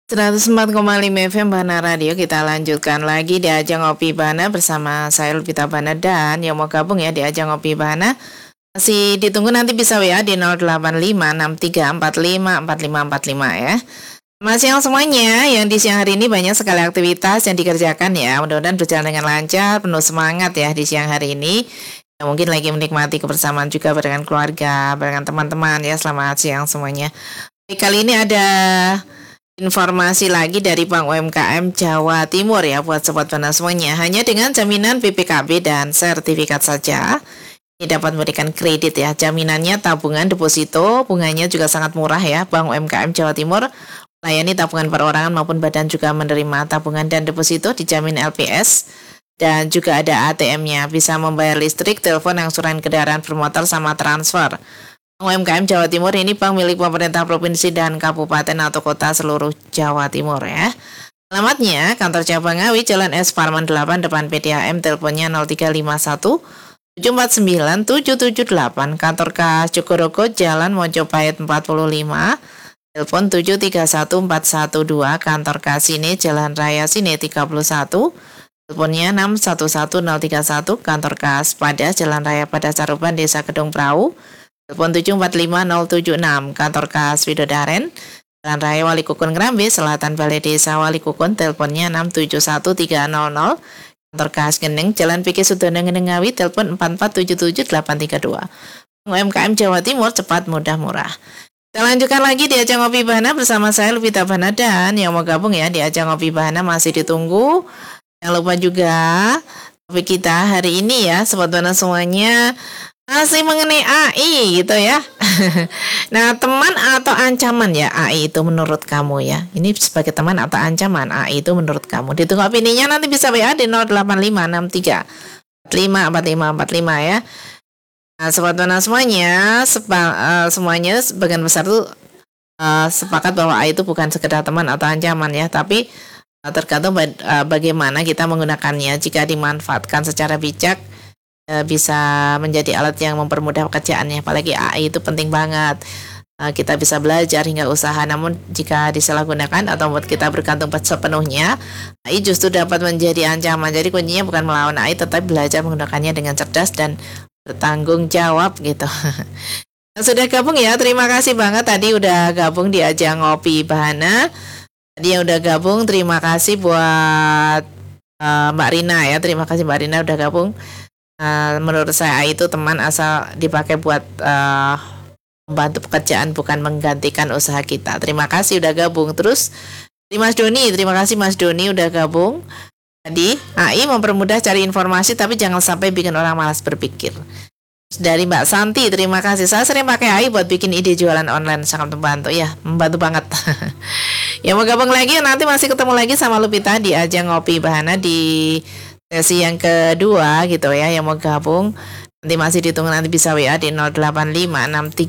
104,5 FM Bana Radio. Kita lanjutkan lagi di ajang Ngopi Bana bersama saya Lupita Bana, dan yang mau gabung ya di ajang Ngopi Bana masih ditunggu, nanti bisa WA di 085634545545 ya. Mas siang semuanya, yang di siang hari ini banyak sekali aktivitas yang dikerjakan ya. Mudah-mudahan berjalan dengan lancar, penuh semangat ya di siang hari ini. Yang mungkin lagi menikmati kebersamaan juga dengan keluarga, dengan teman-teman ya. Selamat siang semuanya. Kali ini ada informasi lagi dari Bank UMKM Jawa Timur ya buat Sobat Bana semuanya. Hanya dengan jaminan BPKB dan sertifikat saja ini dapat memberikan kredit ya. Jaminannya tabungan deposito, bunganya juga sangat murah ya. Bank UMKM Jawa Timur melayani tabungan perorangan maupun badan juga menerima tabungan dan deposito, dijamin LPS, dan juga ada ATM-nya. Bisa membayar listrik, telepon, angsuran kendaraan bermotor sama transfer. UMKM Jawa Timur ini bank milik pemerintah provinsi dan kabupaten atau kota seluruh Jawa Timur ya. Alamatnya kantor cabang Ngawi, Jalan S Parman 8 depan PDAM, teleponnya 0351 749 778, kantor KAS Jogorogo, Jalan Mojopahit 45, telepon 731412, kantor KAS Sine, Jalan Raya Sine 31, teleponnya 611031, kantor KAS Pada, Jalan Raya Pada Saruban, Desa Kedung Prau, telepon 745076, kantor KAS Widodaren, Jalan Raya Wali Kukun Ngrambe Selatan, Balai Desa Wali Kukun, teleponnya 671300, kantor KAS Geneng, Jalan Piki Sudono Geneng Ngawi, telepon 4477832. UMKM Jawa Timur, cepat, mudah, murah. Kita lanjutkan lagi di ajang Ngopi Bahana bersama saya Lupita Bana, dan yang mau gabung ya di ajang Ngopi Bahana masih ditunggu. Jangan lupa juga topik kita hari ini ya Sobat Bana semuanya masih mengenai AI gitu ya. Nah, teman atau ancaman ya AI itu menurut kamu ya? Ini sebagai teman atau ancaman AI itu menurut kamu? Ditunggu opininya, nanti bisa WA di 085634545545 ya. Nah, Sobat Bana semuanya, semuanya sebagian besar tuh sepakat bahwa AI itu bukan sekedar teman atau ancaman ya, tapi tergantung bagaimana kita menggunakannya. Jika dimanfaatkan secara bijak, bisa menjadi alat yang mempermudah pekerjaannya. Apalagi AI itu penting banget. Kita bisa belajar hingga usaha, namun jika disalahgunakan atau membuat kita bergantung sepenuhnya, AI justru dapat menjadi ancaman. Jadi kuncinya bukan melawan AI, tetapi belajar menggunakannya dengan cerdas dan bertanggung jawab gitu. Sudah gabung ya, terima kasih banget tadi udah gabung di ajang Ngopi Bahana. Tadi yang udah gabung, terima kasih buat Mbak Rina ya. Terima kasih Mbak Rina udah gabung. Menurut saya itu teman asal dipakai buat membantu pekerjaan, bukan menggantikan usaha kita. Terima kasih udah gabung. Terus Mas Doni, terima kasih Mas Doni udah gabung. Tadi AI mempermudah cari informasi, tapi jangan sampai bikin orang malas berpikir. Dari Mbak Santi, terima kasih. Saya sering pakai AI buat bikin ide jualan online, sangat membantu ya, membantu banget. Ya mau gabung lagi, nanti masih ketemu lagi sama Lupita di ajang Ngopi Bahana di sesi yang kedua gitu ya. Yang mau gabung nanti masih ditunggu, nanti bisa WA di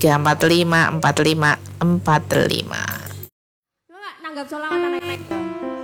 085634545545. Nanggap solang anak-anak.